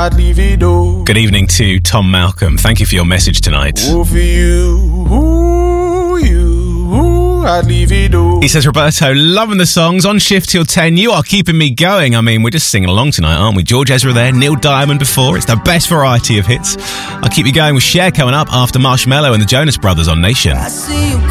I'd leave it all. Good evening to Tom Malcolm. Thank you for your message tonight. Oh, for you, I'd leave it all. He says, Roberto, loving the songs, on shift till 10. You are keeping me going. I mean, we're just singing along tonight, aren't we? George Ezra there, Neil Diamond before. It's the best variety of hits. I'll keep you going with Cher coming up after Marshmello and the Jonas Brothers on Nation. I see you